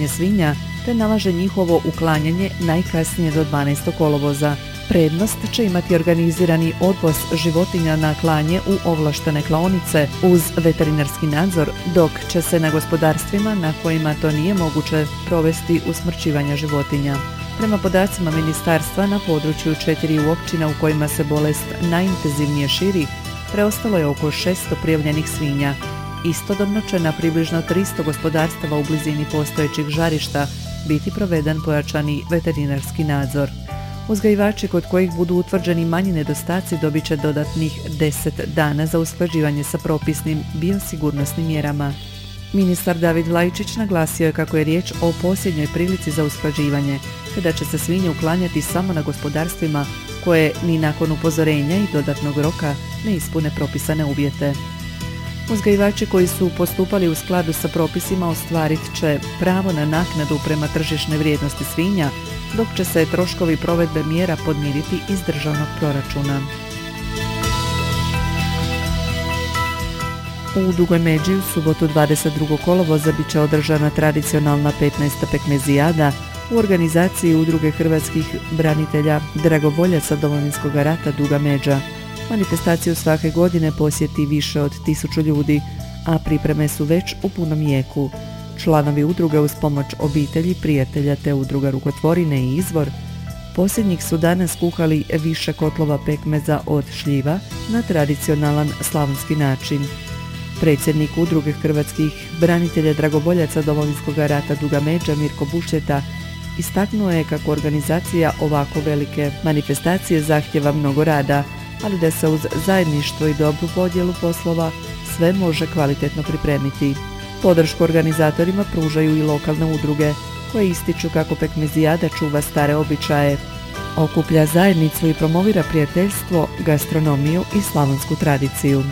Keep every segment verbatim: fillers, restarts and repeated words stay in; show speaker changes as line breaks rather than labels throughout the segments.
životinje svinja, te nalaže njihovo uklanjanje najkasnije do dvanaestog kolovoza. Prednost će imati organizirani odvoz životinja na klanje u ovlaštene klaonice uz veterinarski nadzor, dok će se na gospodarstvima na kojima to nije moguće provesti usmrćivanje životinja. Prema podacima ministarstva, na području četiri općina u kojima se bolest najintenzivnije širi, preostalo je oko šesto prijavljenih svinja. Istodobno će na približno tristo gospodarstava u blizini postojećih žarišta biti proveden pojačani veterinarski nadzor. Uzgajivači kod kojih budu utvrđeni manji nedostaci dobit će dodatnih deset dana za usklađivanje sa propisnim biosigurnosnim mjerama. Ministar David Lajčić naglasio je kako je riječ o posljednjoj prilici za usklađivanje, te da će se svinje uklanjati samo na gospodarstvima koje ni nakon upozorenja i dodatnog roka ne ispune propisane uvjete. Uzgajivači koji su postupali u skladu sa propisima ostvarit će pravo na naknadu prema tržišnoj vrijednosti svinja, dok će se troškovi provedbe mjera podmiriti iz državnog proračuna. U Dugoj Međi u subotu dvadeset drugog kolovoza bit će održana tradicionalna petnaesta pekmezijada u organizaciji Udruge hrvatskih branitelja dragovoljaca Domovinskog rata Duga Međa. Manifestaciju svake godine posjeti više od tisuću ljudi, a pripreme su već u punom jeku. Članovi udruge uz pomoć obitelji, prijatelja te udruga Rukotvorine i Izvor posljednjih su danas kuhali više kotlova pekmeza od šljiva na tradicionalan slavonski način. Predsjednik Udruge hrvatskih branitelja dragovoljaca Domovinskog rata Duga Međa Mirko Bušeta istaknuo je kako organizacija ovako velike manifestacije zahtjeva mnogo rada, ali da se uz zajedništvo i dobru podjelu poslova sve može kvalitetno pripremiti. Podršku organizatorima pružaju i lokalne udruge, koje ističu kako pekmezijada čuva stare običaje, okuplja zajednicu i promovira prijateljstvo, gastronomiju i slavonsku tradiciju.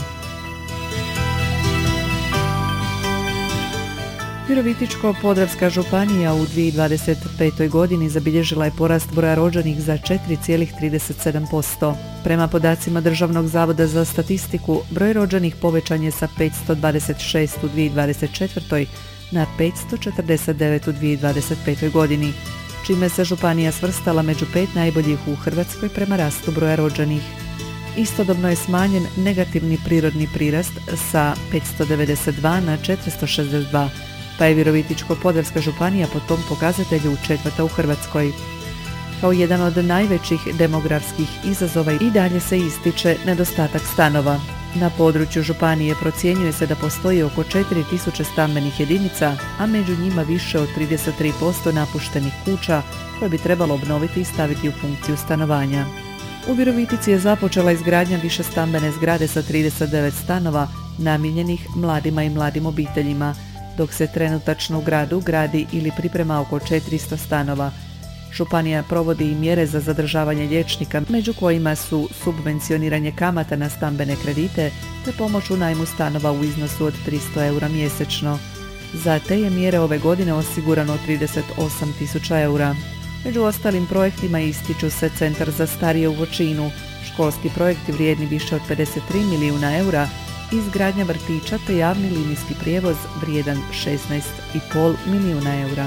Virovitičko-podravska županija u dvije tisuće dvadeset petoj godini zabilježila je porast broja rođenih za četiri zarez trideset sedam posto. Prema podacima Državnog zavoda za statistiku, broj rođenih povećan je sa petsto dvadeset šest u dvije tisuće dvadeset četvrtoj na petsto četrdeset devet u dvije tisuće dvadeset petoj godini, čime se županija svrstala među pet najboljih u Hrvatskoj prema rastu broja rođenih. Istodobno je smanjen negativni prirodni prirast sa petsto devedeset dva na četiristo šezdeset dva, pa je Virovitičko-podravska županija po tom pokazatelju četvrta u Hrvatskoj. Kao jedan od najvećih demografskih izazova i dalje se ističe nedostatak stanova. Na području županije procjenjuje se da postoji oko četiri tisuće stambenih jedinica, a među njima više od trideset tri posto napuštenih kuća koje bi trebalo obnoviti i staviti u funkciju stanovanja. U Virovitici je započela izgradnja više stambene zgrade sa trideset devet stanova namijenjenih mladima i mladim obiteljima, dok se trenutačno u gradu gradi ili priprema oko četiristo stanova. Županija provodi i mjere za zadržavanje liječnika, među kojima su subvencioniranje kamata na stambene kredite te pomoć u najmu stanova u iznosu od tristo eura mjesečno. Za te je mjere ove godine osigurano trideset osam tisuća eura. Među ostalim projektima ističu se Centar za starije u Voćinu, školski projekti vrijedni više od pedeset tri milijuna eura, izgradnja vrtića te javni linijski prijevoz vrijedan šesnaest zarez pet milijuna eura.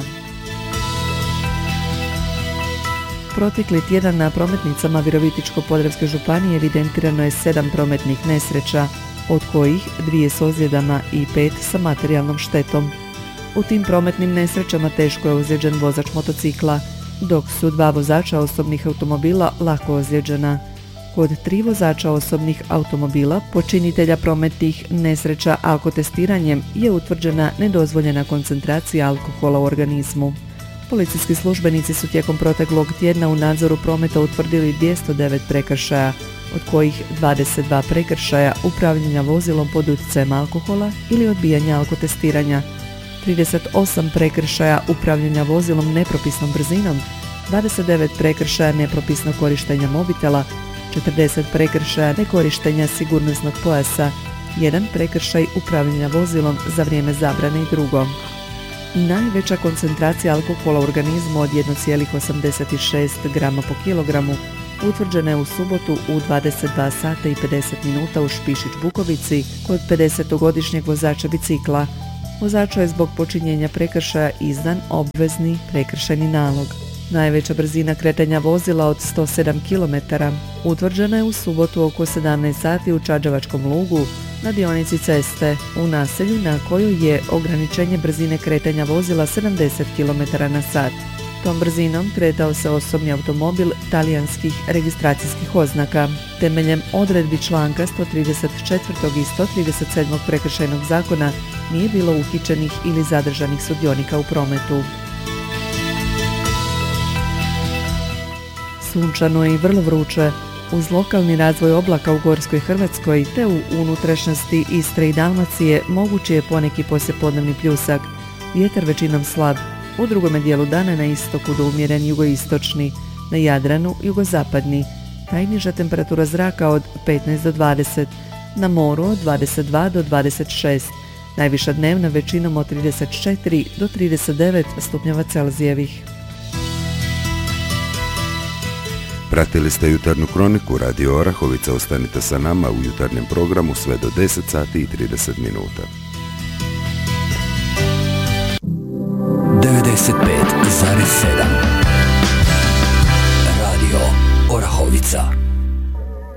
Protekli tjedan na prometnicama Virovitičko-podravske županije evidentirano je sedam prometnih nesreća, od kojih dvije s ozljedama i pet sa materijalnom štetom. U tim prometnim nesrećama teško je ozlijeđen vozač motocikla, dok su dva vozača osobnih automobila lako ozlijeđena. Kod tri vozača osobnih automobila, počinitelja prometnih nesreća alkotestiranjem, je utvrđena nedozvoljena koncentracija alkohola u organizmu. Policijski službenici su tijekom proteklog tjedna u nadzoru prometa utvrdili dvjesto devet prekršaja, od kojih dvadeset dva prekršaja upravljanja vozilom pod utjecajem alkohola ili odbijanja alkotestiranja, trideset osam prekršaja upravljanja vozilom nepropisnom brzinom, dvadeset devet prekršaja nepropisnog korištenja mobitela, četrdeset prekršaja nekorištenja sigurnosnog pojasa, jedan prekršaj upravljanja vozilom za vrijeme zabrane i drugo. Najveća koncentracija alkohola u organizmu od jedan zarez osamdeset šest grama po kilogramu utvrđena je u subotu u dvadeset dva sata i pedeset minuta u Špišić Bukovici kod pedesetogodišnjeg vozača bicikla. Vozaču je zbog počinjenja prekršaja izdan obvezni prekršajni nalog. Najveća brzina kretanja vozila od sto sedam kilometara utvrđena je u subotu oko sedamnaest sati u Čađavačkom lugu na dionici ceste u naselju na kojoj je ograničenje brzine kretanja vozila sedamdeset kilometara na sat. Tom brzinom kretao se osobni automobil talijanskih registracijskih oznaka. Temeljem odredbi članka sto trideset četiri. i sto trideset sedmog prekršajnog zakona nije bilo uhićenih ili zadržanih sudionika u prometu. Sunčano je i vrlo vruće. Uz lokalni razvoj oblaka u Gorskoj Hrvatskoj te u unutrašnjosti Istre i Dalmacije mogući je poneki poslijepodnevni pljusak. Vjetar većinom slab. U drugome dijelu dana na istoku do umjeren jugoistočni, na Jadranu jugozapadni. Najniža temperatura zraka od petnaest do dvadeset, na moru od dvadeset dva do dvadeset šest, najviša dnevna većinom od trideset četiri do trideset devet stupnjeva Celzijevih.
Pratili ste jutarnju kroniku Radio Orahovica. Ostanite sa nama u jutarnjem programu sve do deset sati i trideset minuta.
devedeset pet zarez sedam Radio Orahovica.